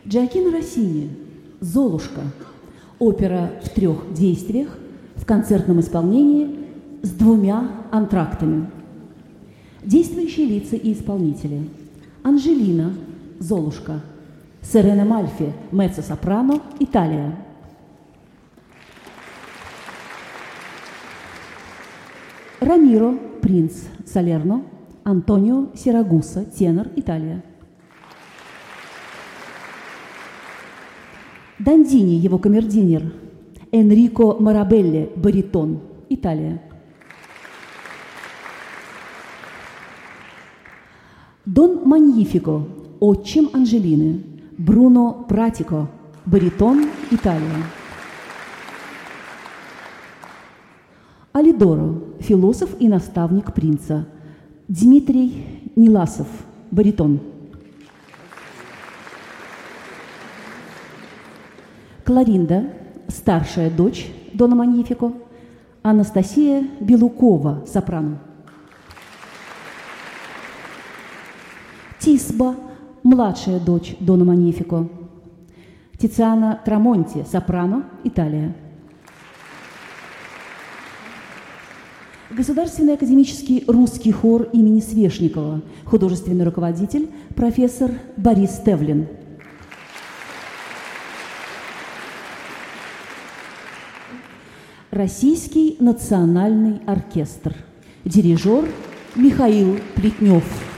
Джоаккино Россини «Золушка». Опера в 3 действиях в концертном исполнении с 2 антрактами. Действующие лица и исполнители. Анжелина «Золушка». Серена Мальфи «Меццо-сопрано», Италия. Рамиро «Принц Салерно», Антонио Сирагуса «Тенор», Италия. Дандини, его камердинер, Энрико Марабелли, баритон, Италия. Дон Маньифико, отчим Анжелины, Бруно Пратико, баритон, Италия. Алидоро, философ и наставник принца, Дмитрий Ниласов, баритон. Кларинда, старшая дочь Дона Маньифико, Анастасия Белукова, сопрано. Тисба, младшая дочь Дона Маньифико. Тициана Трамонти, сопрано, Италия. Государственный академический русский хор имени Свешникова, художественный руководитель профессор Борис Тевлин. Российский национальный оркестр. Дирижер Михаил Плетнев.